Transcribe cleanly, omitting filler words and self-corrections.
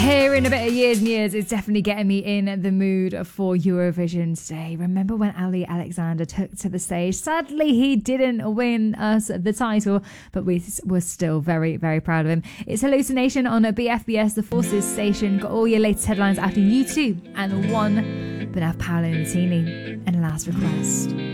Hearing a bit of Years and Years is definitely getting me in the mood for Eurovision today. Remember when Ali Alexander took to the stage? Sadly, he didn't win us the title, but we were still very, very proud of him. It's Hallucination on a BFBS, the Forces station. Got all your latest headlines after U2 and one, but now Paolo Nutini and Last Request.